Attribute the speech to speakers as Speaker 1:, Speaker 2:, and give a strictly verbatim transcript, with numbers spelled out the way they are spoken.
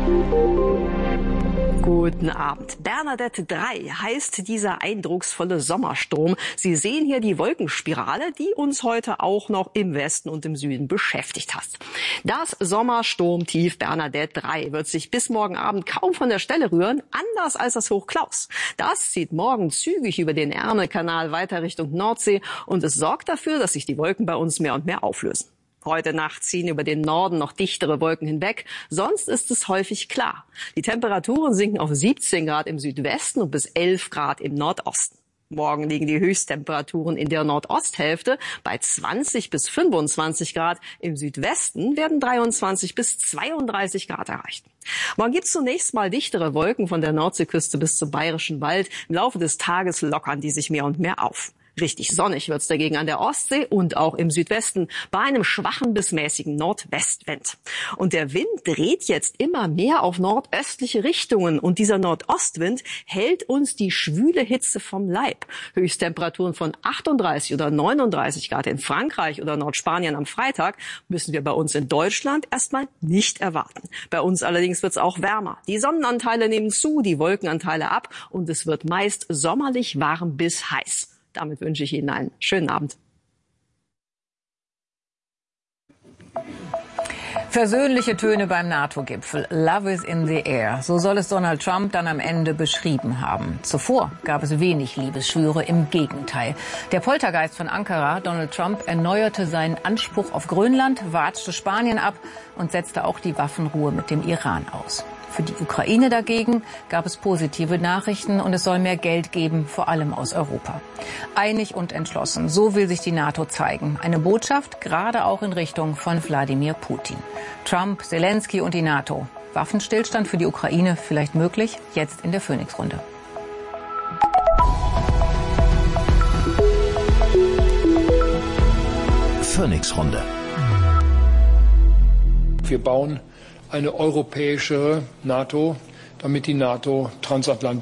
Speaker 1: Guten Abend. Bernadette drei heißt dieser eindrucksvolle Sommersturm. Sie sehen hier die Wolkenspirale, die uns heute auch noch im Westen und im Süden beschäftigt hat. Das Sommersturmtief Bernadette drei wird sich bis morgen Abend kaum von der Stelle rühren, anders als das Hoch Klaus. Das zieht morgen zügig über den Ärmelkanal weiter Richtung Nordsee und es sorgt dafür, dass sich die Wolken bei uns mehr und mehr auflösen. Heute Nacht ziehen über den Norden noch dichtere Wolken hinweg. Sonst ist es häufig klar. Die Temperaturen sinken auf siebzehn Grad im Südwesten und bis elf Grad im Nordosten. Morgen liegen die Höchsttemperaturen in der Nordosthälfte bei zwanzig bis fünfundzwanzig Grad. Im Südwesten werden dreiundzwanzig bis zweiunddreißig Grad erreicht. Morgen gibt es zunächst mal dichtere Wolken von der Nordseeküste bis zum Bayerischen Wald. Im Laufe des Tages lockern die sich mehr und mehr auf. Richtig sonnig wird's dagegen an der Ostsee und auch im Südwesten bei einem schwachen bis mäßigen Nordwestwind. Und der Wind dreht jetzt immer mehr auf nordöstliche Richtungen und dieser Nordostwind hält uns die schwüle Hitze vom Leib. Höchsttemperaturen von achtunddreißig oder neununddreißig Grad in Frankreich oder Nordspanien am Freitag müssen wir bei uns in Deutschland erstmal nicht erwarten. Bei uns allerdings wird's auch wärmer. Die Sonnenanteile nehmen zu, die Wolkenanteile ab und es wird meist sommerlich warm bis heiß. Damit wünsche ich Ihnen einen schönen Abend.
Speaker 2: Versöhnliche Töne beim NATO-Gipfel. Love is in the air. So soll es Donald Trump dann am Ende beschrieben haben. Zuvor gab es wenig Liebesschwüre, im Gegenteil. Der Poltergeist von Ankara, Donald Trump, erneuerte seinen Anspruch auf Grönland, watschte Spanien ab und setzte auch die Waffenruhe mit dem Iran aus. Für die Ukraine dagegen gab es positive Nachrichten und es soll mehr Geld geben, vor allem aus Europa. Einig und entschlossen, so will sich die NATO zeigen. Eine Botschaft gerade auch in Richtung von Wladimir Putin. Trump, Zelensky und die NATO. Waffenstillstand für die Ukraine vielleicht möglich? Jetzt in der Phoenix-Runde.
Speaker 3: Phoenix-Runde.
Speaker 4: Wir bauen eine europäische NATO, damit die NATO transatlantisch